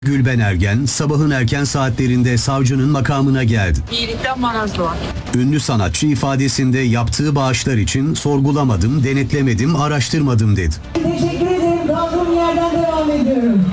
Gülben Ergen, sabahın erken saatlerinde savcının makamına geldi. İyilikten marazlı var. Ünlü sanatçı ifadesinde yaptığı bağışlar için sorgulamadım, denetlemedim, araştırmadım dedi. Teşekkür ederim. Kaldığım yerden devam ediyorum.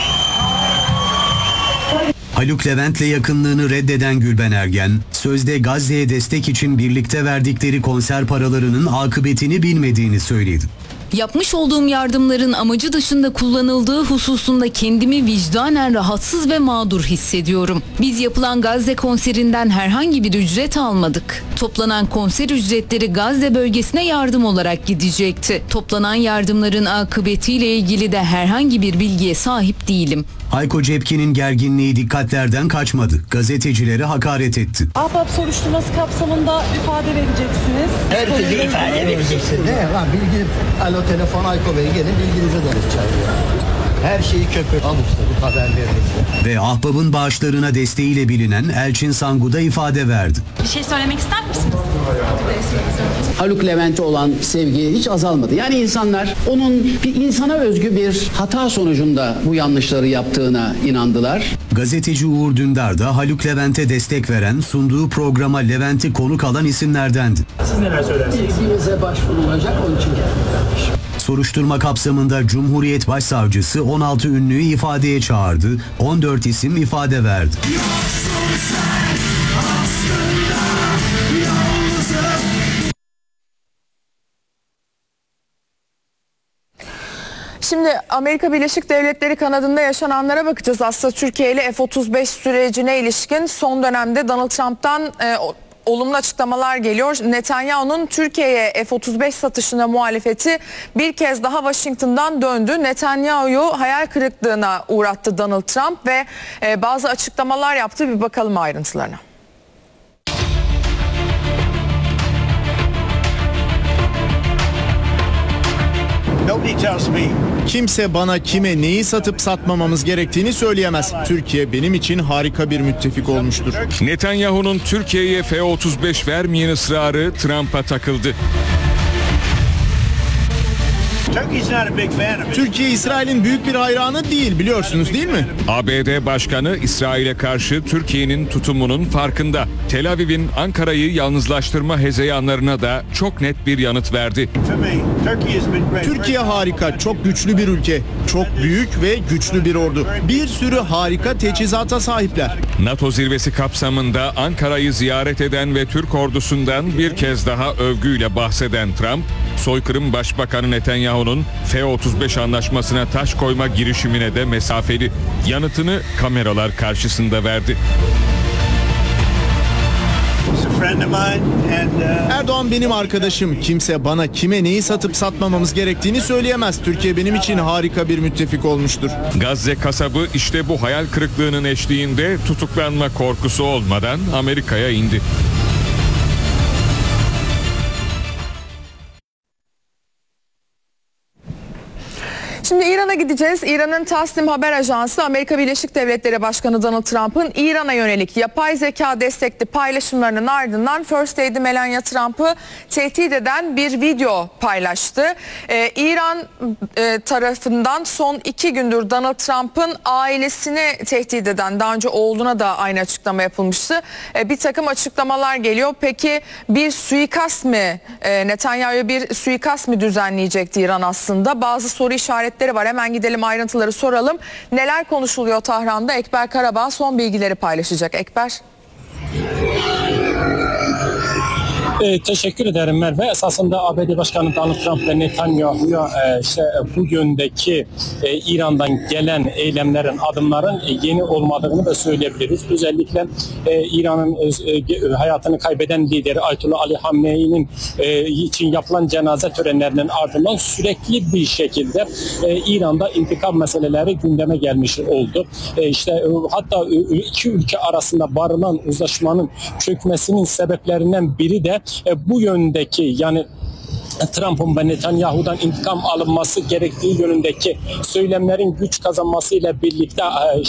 Haluk Levent'le yakınlığını reddeden Gülben Ergen, sözde Gazze'ye destek için birlikte verdikleri konser paralarının akıbetini bilmediğini söyledi. Yapmış olduğum yardımların amacı dışında kullanıldığı hususunda kendimi vicdanen rahatsız ve mağdur hissediyorum. Biz yapılan Gazze konserinden herhangi bir ücret almadık. Toplanan konser ücretleri Gazze bölgesine yardım olarak gidecekti. Toplanan yardımların akıbetiyle ilgili de herhangi bir bilgiye sahip değilim. Hayko Cepkin'in gerginliği dikkatlerden kaçmadı. Gazetecilere hakaret etti. Ahbap soruşturması kapsamında ifade vereceksiniz. Herkese ifade vereceksin. Ne var? Bilgi, alo telefon Ayko Bey gelin bilginize danışacağız ya. Her şeyi köpük al işte bu haberlerinizde. Ve Ahbap'ın bağışlarına desteğiyle bilinen Elçin Sangu da ifade verdi. Bir şey söylemek ister misiniz? Haluk Levent'e olan sevgi hiç azalmadı. Yani insanlar onun bir insana özgü bir hata sonucunda bu yanlışları yaptığına inandılar. Gazeteci Uğur Dündar da Haluk Levent'e destek veren, sunduğu programa Levent'i konuk alan isimlerdendi. Siz neler söylersiniz? Bilgimize başvurulacak, onun için geldim. Soruşturma kapsamında Cumhuriyet Başsavcısı 16 ünlüyü ifadeye çağırdı, 14 isim ifade verdi. Şimdi Amerika Birleşik Devletleri kanadında yaşananlara bakacağız. Aslında Türkiye ile F-35 sürecine ilişkin son dönemde Donald Trump'tan olumlu açıklamalar geliyor. Netanyahu'nun Türkiye'ye F-35 satışına muhalefeti bir kez daha Washington'dan döndü. Netanyahu'yu hayal kırıklığına uğrattı Donald Trump ve bazı açıklamalar yaptı. Bir bakalım ayrıntılarına. Kimse bana kime neyi satıp satmamamız gerektiğini söyleyemez. Türkiye benim için harika bir müttefik olmuştur. Netanyahu'nun Türkiye'ye F-35 vermeyen ısrarı Trump'a takıldı. Türkiye İsrail'in büyük bir hayranı değil, biliyorsunuz değil mi? ABD Başkanı İsrail'e karşı Türkiye'nin tutumunun farkında. Tel Aviv'in Ankara'yı yalnızlaştırma hezeyanlarına da çok net bir yanıt verdi. Türkiye harika, çok güçlü bir ülke. Çok büyük ve güçlü bir ordu. Bir sürü harika teçhizata sahipler. NATO zirvesi kapsamında Ankara'yı ziyaret eden ve Türk ordusundan bir kez daha övgüyle bahseden Trump, soykırım Başbakanı Netanyahu'nun F-35 anlaşmasına taş koyma girişimine de mesafeli. Yanıtını kameralar karşısında verdi. Erdoğan benim arkadaşım. Kimse bana kime neyi satıp satmamamız gerektiğini söyleyemez. Türkiye benim için harika bir müttefik olmuştur. Gazze kasabı işte bu hayal kırıklığının eşliğinde tutuklanma korkusu olmadan Amerika'ya indi. Şimdi İran'a gideceğiz. İran'ın Tasnim Haber Ajansı Amerika Birleşik Devletleri Başkanı Donald Trump'ın İran'a yönelik yapay zeka destekli paylaşımlarının ardından First Lady Melania Trump'ı tehdit eden bir video paylaştı. İran tarafından son 2 gündür Donald Trump'ın ailesini tehdit eden, daha önce oğluna da aynı açıklama yapılmıştı. Bir takım açıklamalar geliyor. Peki bir suikast mı, Netanyahu'ya bir suikast mı düzenleyecekti İran aslında? Bazı soru işaretleri var. Hemen gidelim ayrıntıları soralım. Neler konuşuluyor Tahran'da? Ekber Karabağ son bilgileri paylaşacak. Ekber. Teşekkür ederim Merve. Esasında ABD Başkanı Donald Trump ve Netanyahu'ya bu yöndeki İran'dan gelen eylemlerin, adımların yeni olmadığını da söyleyebiliriz. Özellikle İran'ın hayatını kaybeden lideri Ayetullah Ali Hamnei'nin için yapılan cenaze törenlerinin ardından sürekli bir şekilde İran'da intikam meseleleri gündeme gelmiş oldu. Hatta iki ülke arasında barınan uzlaşmanın çökmesinin sebeplerinden biri de bu yöndeki, yani Trump'ın ve Netanyahu'dan intikam alınması gerektiği yönündeki söylemlerin güç kazanmasıyla birlikte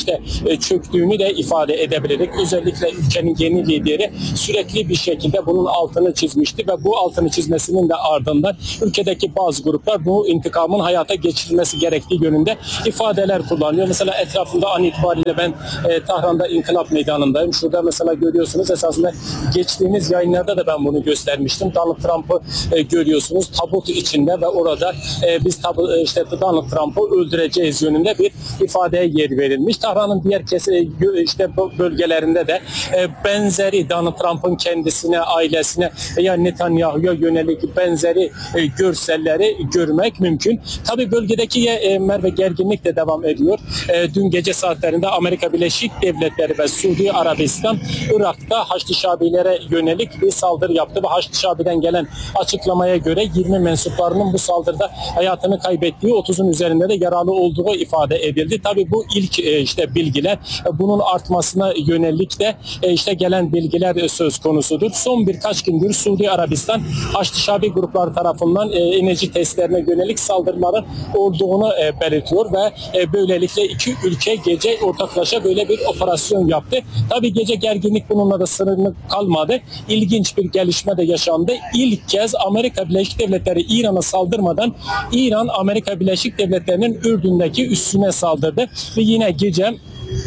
çöktüğünü de ifade edebiliriz. Özellikle ülkenin yeni lideri sürekli bir şekilde bunun altını çizmişti ve bu altını çizmesinin de ardından ülkedeki bazı gruplar bu intikamın hayata geçirilmesi gerektiği yönünde ifadeler kullanıyor. Mesela etrafında an itibariyle ben Tahran'da İnkılap Meydanı'ndayım. Şurada mesela görüyorsunuz, esasında geçtiğimiz yayınlarda da ben bunu göstermiştim. Donald Trump'ı görüyorsunuz tabut içinde ve orada biz Donald Trump'ı öldüreceğiz yönünde bir ifadeye yer verilmiş. Tahran'ın diğer bölgelerinde de benzeri Donald Trump'ın kendisine, ailesine veya Netanyahu'ya yönelik benzeri görselleri görmek mümkün. Tabii bölgedeki Merve gerginlik de devam ediyor. Dün gece saatlerinde Amerika Birleşik Devletleri ve Suudi Arabistan Irak'ta Haçlı Şabilere yönelik bir saldırı yaptı ve Haçlı Şabi'den gelen açıklamaya göre 20 mensuplarının bu saldırıda hayatını kaybettiği, 30'un üzerinde de yaralı olduğu ifade edildi. Tabii bu ilk bilgiler, bunun artmasına yönelik de gelen bilgiler söz konusudur. Son birkaç gündür Suudi Arabistan Haçlı Şabi grupları tarafından enerji testlerine yönelik saldırıların olduğunu belirtiyor ve böylelikle iki ülke gece ortaklaşa böyle bir operasyon yaptı. Tabii gece gerginlik bununla da sınırlı kalmadı. İlginç bir gelişme de yaşandı. İlk kez Amerika Birleşik Devletleri İran'a saldırmadan İran Amerika Birleşik Devletleri'nin Ürdün'deki üssüne saldırdı ve yine gece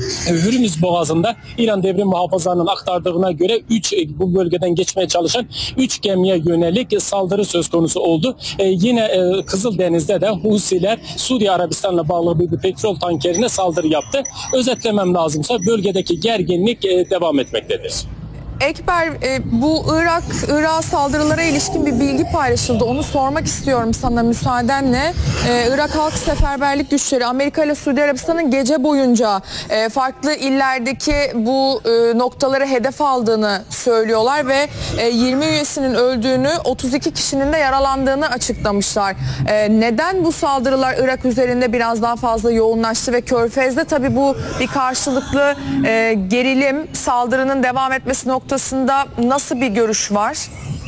Hürmüz Boğazı'nda İran Devrim Muhafızları'nın aktardığına göre bu bölgeden geçmeye çalışan 3 gemiye yönelik saldırı söz konusu oldu. Yine Kızıldeniz'de de Husiler Suudi Arabistan'la bağlı bir petrol tankerine saldırı yaptı. Özetlemem lazımsa bölgedeki gerginlik devam etmektedir. Ekber, bu Irak saldırılara ilişkin bir bilgi paylaşıldı. Onu sormak istiyorum sana müsaadenle. Irak Halk Seferberlik Güçleri Amerika ile Suudi Arabistan'ın gece boyunca farklı illerdeki bu noktaları hedef aldığını söylüyorlar ve 20 üyesinin öldüğünü, 32 kişinin de yaralandığını açıklamışlar. Neden bu saldırılar Irak üzerinde biraz daha fazla yoğunlaştı ve Körfez'de tabii bu bir karşılıklı gerilim, saldırının devam etmesi noktasında nasıl bir görüş var?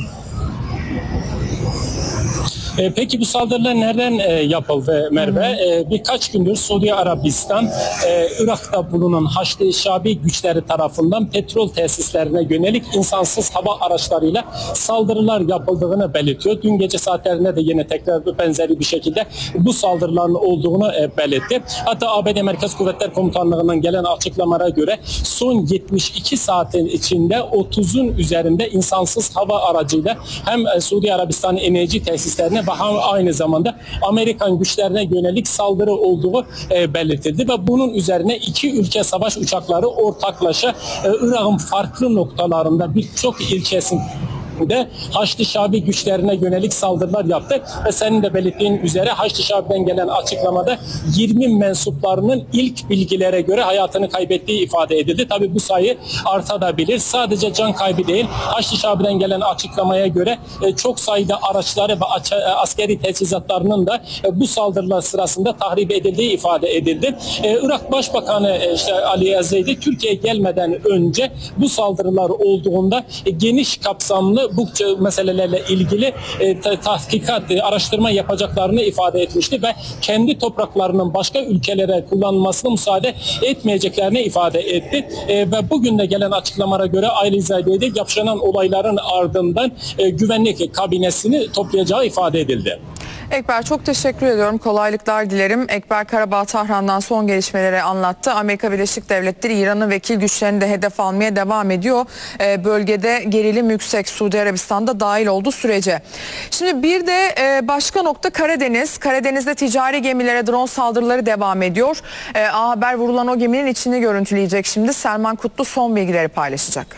Peki bu saldırılar nereden yapıldı Merve? Birkaç gündür Suudi Arabistan Irak'ta bulunan Haçlı Şabi güçleri tarafından petrol tesislerine yönelik insansız hava araçlarıyla saldırılar yapıldığını belirtiyor. Dün gece saatlerinde de yine tekrar benzeri bir şekilde bu saldırıların olduğunu belirtti. Hatta ABD Merkez Kuvvetler Komutanlığı'ndan gelen açıklamalara göre son 72 saatin içinde 30'un üzerinde insansız hava aracıyla hem Suudi Arabistan'ın enerji tesislerine ve aynı zamanda Amerikan güçlerine yönelik saldırı olduğu belirtildi ve bunun üzerine iki ülke savaş uçakları ortaklaşa Irak'ın farklı noktalarında birçok ilçesinde Haçlı Şabi güçlerine yönelik saldırılar yaptı ve senin de belirttiğin üzere Haçlı Şabi'den gelen açıklamada 20 mensuplarının ilk bilgilere göre hayatını kaybettiği ifade edildi. Tabii bu sayı artabilir. Sadece can kaybı değil, Haçlı Şabi'den gelen açıklamaya göre çok sayıda araçları ve askeri teçhizatlarının da bu saldırılar sırasında tahrip edildiği ifade edildi. Irak Başbakanı Ali Yazidi Türkiye'ye gelmeden önce bu saldırılar olduğunda geniş kapsamlı bu meselelerle ilgili tahkikat, araştırma yapacaklarını ifade etmişti ve kendi topraklarının başka ülkelere kullanılmasına müsaade etmeyeceklerini ifade etti. Ve bugün de gelen açıklamalara göre Ali Zade'de yaşanan olayların ardından güvenlik kabinesini toplayacağı ifade edildi. Ekber, çok teşekkür ediyorum. Kolaylıklar dilerim. Ekber Karabağ Tahran'dan son gelişmeleri anlattı. Amerika Birleşik Devletleri İran'ın vekil güçlerini de hedef almaya devam ediyor. Bölgede gerilim yüksek, Suudi Arabistan'da dahil olduğu sürece. Şimdi bir de başka nokta Karadeniz. Karadeniz'de ticari gemilere drone saldırıları devam ediyor. A Haber vurulan o geminin içini görüntüleyecek şimdi. Selman Kutlu son bilgileri paylaşacak.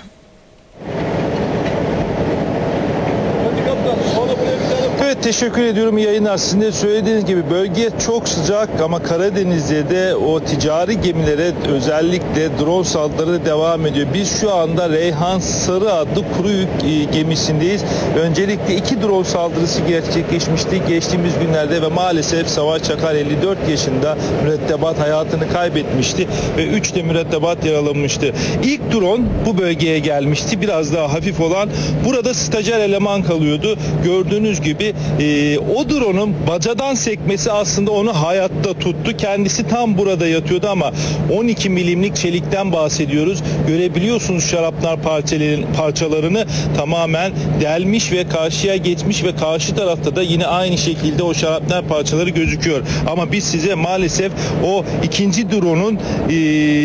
Evet, teşekkür ediyorum. Yayınlar, sizin de söylediğiniz gibi bölge çok sıcak ama Karadeniz'de de o ticari gemilere özellikle drone saldırıları devam ediyor. Biz şu anda Reyhan Sarı adlı kuru yük gemisindeyiz. Öncelikle 2 drone saldırısı gerçekleşmişti geçtiğimiz günlerde ve maalesef Savaş Çakar 54 yaşında mürettebat hayatını kaybetmişti ve 3 de mürettebat yaralanmıştı. İlk drone bu bölgeye gelmişti. Biraz daha hafif olan, burada stajyer eleman kalıyordu. Gördüğünüz gibi O drone'un bacadan sekmesi aslında onu hayatta tuttu. Kendisi tam burada yatıyordu ama 12 milimlik çelikten bahsediyoruz. Görebiliyorsunuz şarapnel parçalarını tamamen delmiş ve karşıya geçmiş ve karşı tarafta da yine aynı şekilde o şarapnel parçaları gözüküyor. Ama biz size maalesef o ikinci drone'un